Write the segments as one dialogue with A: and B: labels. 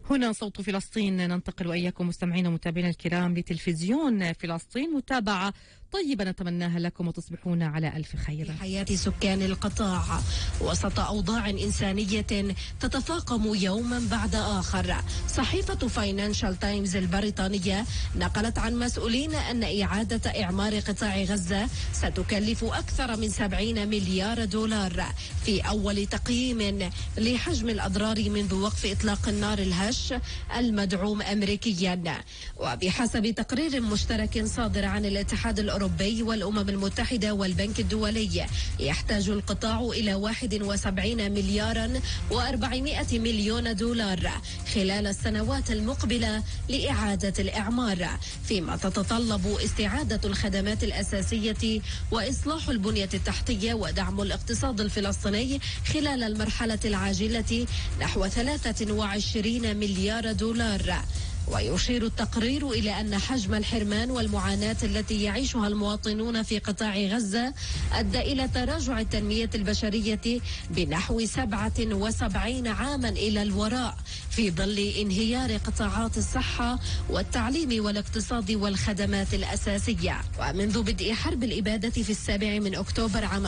A: هنا صوت فلسطين، ننتقل وإياكم مستمعينا ومتابعينا الكرام لتلفزيون فلسطين. متابعة طيبة نتمناها لكم وتصبحون على ألف خير.
B: حياة سكان القطاع وسط أوضاع إنسانية تتفاقم يوما بعد آخر. صحيفة فاينانشال تايمز البريطانية نقلت عن مسؤولين أن إعادة إعمار قطاع غزة ستكلف أكثر من 70 مليار دولار في أول تقييم لحجم الأضرار منذ وقف إطلاق النار الهش المدعوم أمريكيا. وبحسب تقرير مشترك صادر عن الاتحاد الأوروبي والأمم المتحدة والبنك الدولي، يحتاج القطاع إلى 71 مليارا و400 مليون دولار خلال السنوات المقبلة لإعادة الإعمار، فيما تتطلب استعادة الخدمات الأساسية وإصلاح البنية التحتية ودعم الاقتصاد الفلسطيني خلال المرحلة العاجلة نحو 23 مليار دولار. ويشير التقرير إلى أن حجم الحرمان والمعاناة التي يعيشها المواطنون في قطاع غزة أدى إلى تراجع التنمية البشرية بنحو 77 عاما إلى الوراء في ظل انهيار قطاعات الصحة والتعليم والاقتصاد والخدمات الأساسية. ومنذ بدء حرب الإبادة في 7 أكتوبر عام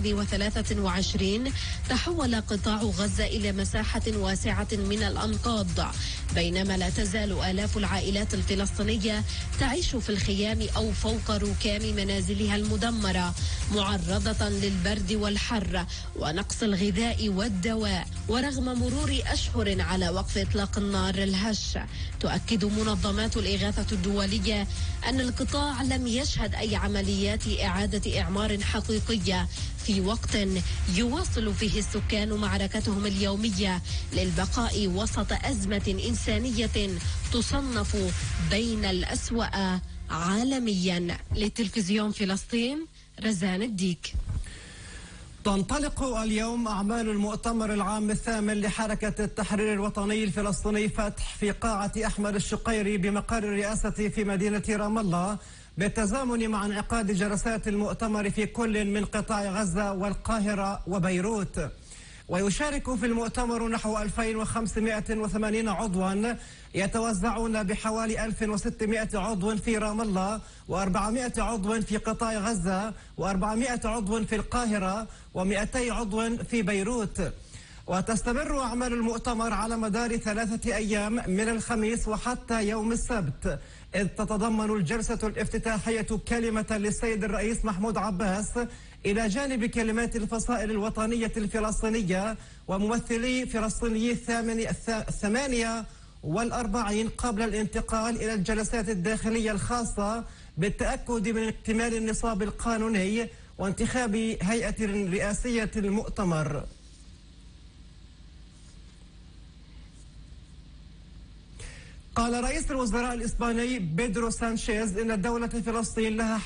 B: 2023 تحول قطاع غزة إلى مساحة واسعة من الأنقاض، بينما لا تزال آلاف العائلات الفلسطينية تعيش في الخيام أو فوق ركام منازلها المدمرة، معرضة للبرد والحر ونقص الغذاء والدواء. ورغم مرور أشهر على وقف إطلاق النار الهش، تؤكد منظمات الإغاثة الدولية أن القطاع لم يشهد أي عمليات إعادة إعمار حقيقية في وقت يواصل فيه السكان معركتهم اليومية للبقاء وسط أزمة إنسانية تصنف بين الأسوأ عالميا. لتلفزيون فلسطين، رزان الديك.
C: تنطلق اليوم أعمال المؤتمر العام الثامن لحركة التحرير الوطني الفلسطيني فتح في قاعة أحمد الشقيري بمقر الرئاسة في مدينة رام الله، بالتزامن مع انعقاد جلسات المؤتمر في كل من قطاع غزة والقاهرة وبيروت. ويشارك في المؤتمر نحو 2580 عضوا يتوزعون بحوالي 1600 عضو في رام الله، و400 عضو في قطاع غزة، و400 عضو في القاهرة، و200 عضو في بيروت. وتستمر أعمال المؤتمر على مدار 3 أيام من الخميس وحتى يوم السبت، إذ تتضمن الجلسة الافتتاحية كلمة للسيد الرئيس محمود عباس إلى جانب كلمات الفصائل الوطنية الفلسطينية وممثلي فلسطيني 48 قبل الانتقال إلى الجلسات الداخلية الخاصة بالتأكد من اكتمال النصاب القانوني وانتخاب هيئة رئاسية المؤتمر. قال رئيس الوزراء الإسباني بيدرو سانشيز إن دولة فلسطين لها